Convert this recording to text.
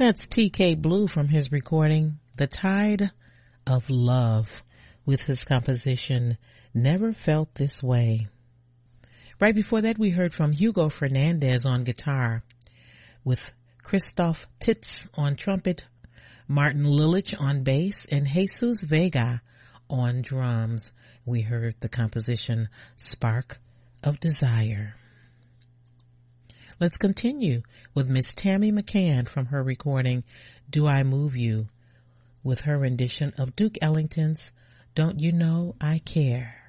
That's TK Blue from his recording, The Tide of Love, with his composition, Never Felt This Way. Right before that, we heard from Hugo Fernandez on guitar, with Christoph Titz on trumpet, Martin Lilich on bass, and Jesus Vega on drums. We heard the composition, Spark of Desire. Let's continue with Miss Tammy McCann from her recording, Do I Move You, with her rendition of Duke Ellington's Don't You Know I Care.